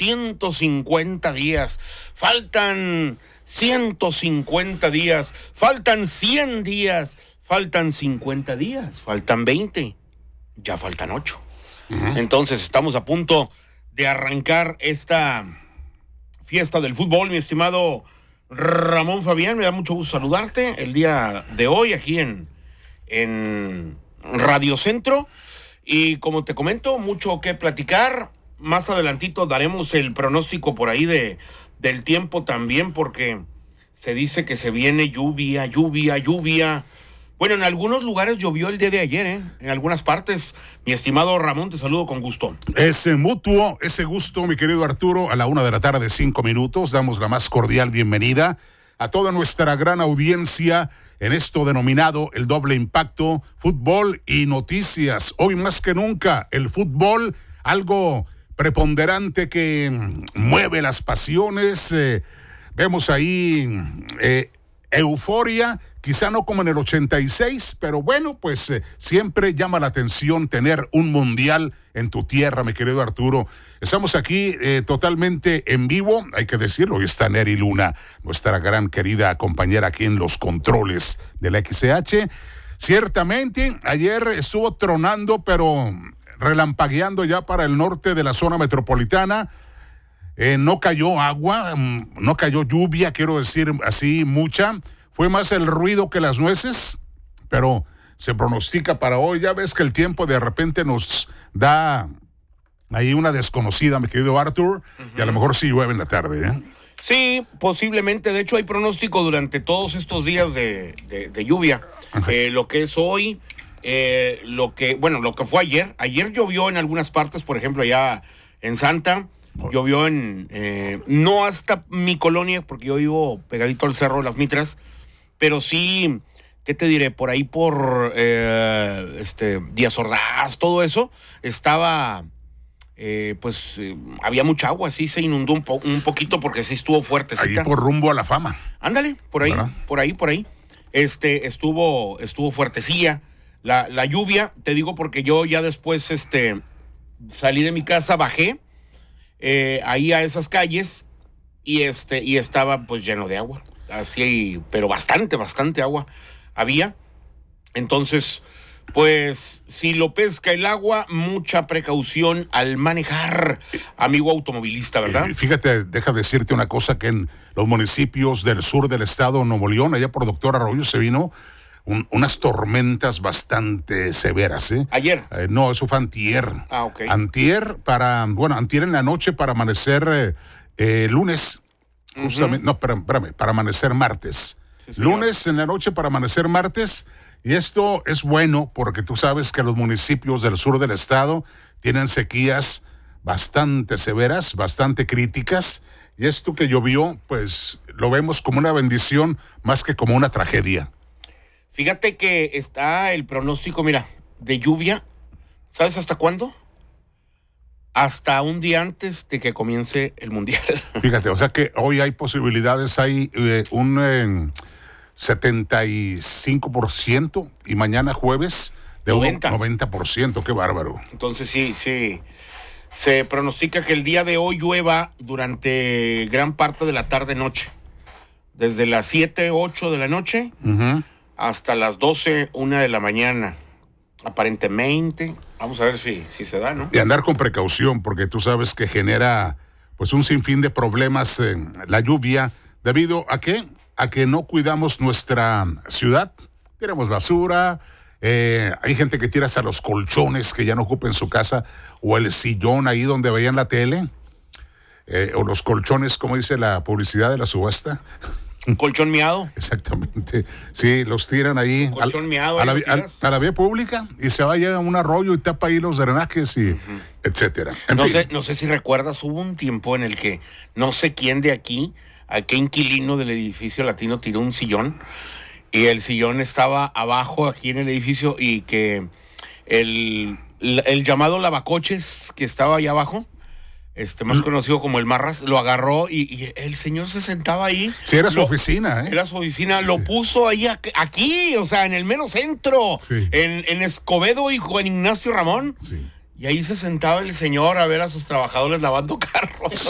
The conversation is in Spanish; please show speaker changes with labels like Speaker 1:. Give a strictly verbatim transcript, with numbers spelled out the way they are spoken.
Speaker 1: ciento cincuenta días, faltan ciento cincuenta días, faltan cien días, faltan cincuenta días, faltan veinte, ya faltan ocho. Uh-huh. Entonces estamos a punto de arrancar esta fiesta del fútbol, mi estimado Ramón Fabián. Me da mucho gusto saludarte el día de hoy aquí en, en Radio Centro. Y como te comento, mucho que platicar. Más adelantito daremos el pronóstico por ahí de, del tiempo también, porque se dice que se viene lluvia, lluvia, lluvia. Bueno, en algunos lugares llovió el día de ayer, ¿eh? En algunas partes. Mi estimado Ramón, te saludo con gusto.
Speaker 2: Es mutuo ese gusto, mi querido Arturo. A la una de la tarde, cinco minutos, damos la más cordial bienvenida a toda nuestra gran audiencia en esto denominado el doble impacto, fútbol y noticias. Hoy más que nunca, el fútbol, algo preponderante que mueve las pasiones. Eh, vemos ahí eh, euforia, quizá no como en el ochenta y seis, pero bueno, pues eh, siempre llama la atención tener un mundial en tu tierra, mi querido Arturo. Estamos aquí eh, totalmente en vivo, hay que decirlo, hoy está Neri Luna, nuestra gran querida compañera aquí en los controles de la X C H. Ciertamente, ayer estuvo tronando, pero relampagueando ya para el norte de la zona metropolitana. Eh, no cayó agua, no cayó lluvia, quiero decir así, mucha. Fue más el ruido que las nueces, pero se pronostica para hoy. Ya ves que el tiempo de repente nos da ahí una desconocida, mi querido Arthur, uh-huh. Y a lo mejor sí llueve en la tarde, ¿eh?
Speaker 1: Sí, posiblemente. De hecho, hay pronóstico durante todos estos días de, de, de lluvia. Uh-huh. Eh, lo que es hoy, eh, lo que, bueno, lo que fue ayer. Ayer llovió en algunas partes, por ejemplo, allá en Santa. Llovió en, eh, no hasta mi colonia, porque yo vivo pegadito al Cerro de las Mitras, pero sí, ¿qué te diré? Por ahí por eh, este Díaz Ordaz, todo eso, estaba, eh, pues, eh, había mucha agua, sí se inundó un, po- un poquito porque sí estuvo fuertecita.
Speaker 2: Ahí por rumbo a la fama.
Speaker 1: Ándale, por ahí,
Speaker 2: ¿verdad?
Speaker 1: por ahí, por ahí. Este, estuvo, estuvo fuertecilla la, la lluvia, te digo porque yo ya después, este, salí de mi casa, bajé, Eh, ahí a esas calles y este y estaba pues lleno de agua, así, pero bastante, bastante agua había. Entonces, pues si lo pesca el agua, mucha precaución al manejar, amigo automovilista, ¿verdad?
Speaker 2: Eh, fíjate, deja decirte una cosa, que en los municipios del sur del estado, Nuevo León, allá por Doctor Arroyo, se vino Un, unas tormentas bastante severas, ¿eh?
Speaker 1: ¿Ayer?
Speaker 2: Eh, no, eso fue antier.
Speaker 1: Ah, ok.
Speaker 2: Antier para, bueno, antier en la noche para amanecer eh, eh, lunes, uh-huh. Justamente, no, espérame, espérame, para amanecer martes. Sí, lunes en la noche para amanecer martes, y esto es bueno porque tú sabes que los municipios del sur del estado tienen sequías bastante severas, bastante críticas, y esto que llovió, pues lo vemos como una bendición más que como una tragedia.
Speaker 1: Fíjate que está el pronóstico, mira, de lluvia. ¿Sabes hasta cuándo? Hasta un día antes de que comience el Mundial.
Speaker 2: Fíjate, o sea que hoy hay posibilidades, hay eh, un eh, setenta y cinco por ciento y mañana jueves de
Speaker 1: noventa.
Speaker 2: un noventa por ciento, qué bárbaro.
Speaker 1: Entonces sí, sí. Se pronostica que el día de hoy llueva durante gran parte de la tarde-noche. Desde las siete, ocho de la noche.
Speaker 2: Uh-huh.
Speaker 1: Hasta las doce, una de la mañana, aparentemente. Vamos a ver si, si se da, ¿no?
Speaker 2: Y andar con precaución, porque tú sabes que genera pues un sinfín de problemas en la lluvia, debido a qué? A que no cuidamos nuestra ciudad. Tiramos basura, eh, hay gente que tira hasta los colchones que ya no ocupen su casa, o el sillón ahí donde veían la tele, eh, o los colchones, como dice la publicidad de la subasta.
Speaker 1: Un colchón miado.
Speaker 2: Exactamente. Sí, los tiran ahí.
Speaker 1: Un colchón
Speaker 2: al,
Speaker 1: miado.
Speaker 2: A la,
Speaker 1: ahí
Speaker 2: al, a la vía pública y se va a llegar a un arroyo y tapa ahí los drenajes y uh-huh. etcétera. En
Speaker 1: no
Speaker 2: fin.
Speaker 1: sé, no sé si recuerdas, hubo un tiempo en el que no sé quién de aquí, a qué inquilino del edificio latino tiró un sillón y el sillón estaba abajo aquí en el edificio y que el, el, el llamado lavacoches que estaba ahí abajo, este más conocido como el Marras, lo agarró y, y el señor se sentaba ahí.
Speaker 2: Sí, era su
Speaker 1: lo,
Speaker 2: oficina, ¿eh?
Speaker 1: Era su oficina, lo sí. puso ahí aquí, o sea, en el mero centro, sí. en, en Escobedo y Juan Ignacio Ramón.
Speaker 2: Sí.
Speaker 1: Y ahí se sentaba el señor a ver a sus trabajadores lavando carros.